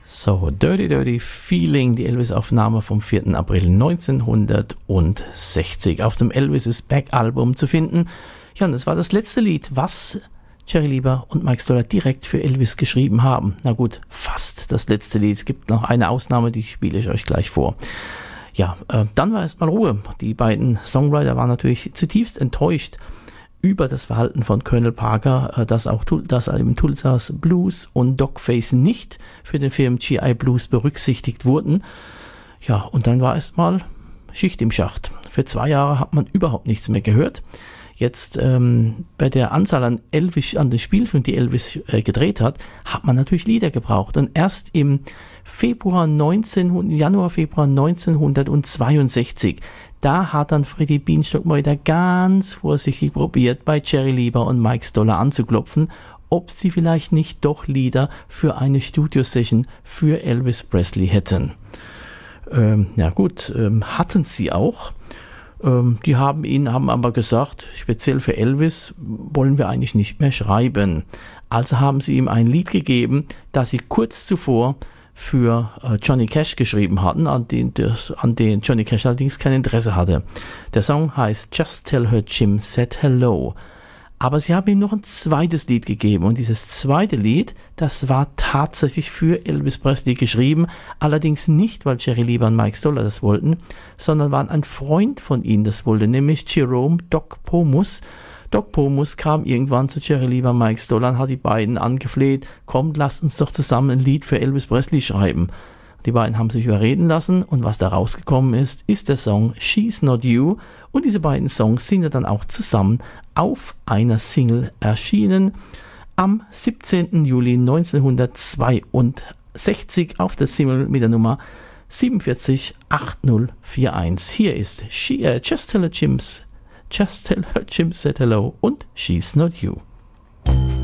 So, Dirty Dirty Feeling, die Elvis-Aufnahme vom 4. April 1960 auf dem Elvis is Back Album zu finden. Ja, und das war das letzte Lied, was Jerry Lieber und Mike Stoller direkt für Elvis geschrieben haben. Na gut, fast das letzte Lied. Es gibt noch eine Ausnahme, die spiele ich euch gleich vor. Ja, dann war erstmal Ruhe. Die beiden Songwriter waren natürlich zutiefst enttäuscht über das Verhalten von Colonel Parker, dass eben Tulsas Blues und Dogface nicht für den Film G.I. Blues berücksichtigt wurden. Ja, und dann war erstmal Schicht im Schacht. Für 2 Jahre hat man überhaupt nichts mehr gehört. Jetzt bei der Anzahl an den Spielfilmen, die Elvis gedreht hat, hat man natürlich Lieder gebraucht. Und erst im Januar, Februar 1962, da hat dann Freddie Bienstock mal wieder ganz vorsichtig probiert, bei Jerry Lieber und Mike Stoller anzuklopfen, ob sie vielleicht nicht doch Lieder für eine Studio-Session für Elvis Presley hätten. Hatten sie auch. Die haben aber gesagt, speziell für Elvis wollen wir eigentlich nicht mehr schreiben. Also haben sie ihm ein Lied gegeben, das sie kurz zuvor für Johnny Cash geschrieben hatten, an den Johnny Cash allerdings kein Interesse hatte. Der Song heißt Just Tell Her Jim Said Hello. Aber sie haben ihm noch ein zweites Lied gegeben und dieses zweite Lied, das war tatsächlich für Elvis Presley geschrieben, allerdings nicht, weil Jerry Lieber und Mike Stoller das wollten, sondern weil ein Freund von ihnen das wollte, nämlich Jerome Doc Pomus. Doc Pomus kam irgendwann zu Jerry Lieber und Mike Stoller und hat die beiden angefleht, kommt, lasst uns doch zusammen ein Lied für Elvis Presley schreiben. Die beiden haben sich überreden lassen und was da rausgekommen ist, ist der Song She's Not You und diese beiden Songs sind ja dann auch zusammen auf einer Single erschienen am 17. Juli 1962 auf der Single mit der Nummer 478041. Hier ist Just Tell Her Jim Said Hello und She's Not You.